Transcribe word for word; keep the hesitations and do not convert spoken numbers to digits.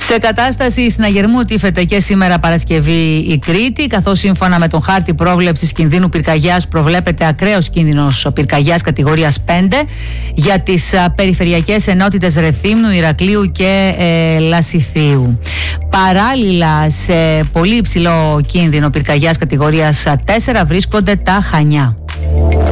Σε κατάσταση συναγερμού τύφεται και σήμερα Παρασκευή η Κρήτη, καθώς σύμφωνα με τον χάρτη πρόβλεψης κινδύνου πυρκαγιάς προβλέπεται ακραίος κίνδυνος πυρκαγιάς κατηγορίας πέντε για τις περιφερειακές ενότητες Ρεθύμνου, Ηρακλείου και ε, Λασιθίου. Παράλληλα, σε πολύ υψηλό κίνδυνο πυρκαγιάς κατηγορίας τέσσερα βρίσκονται τα Χανιά.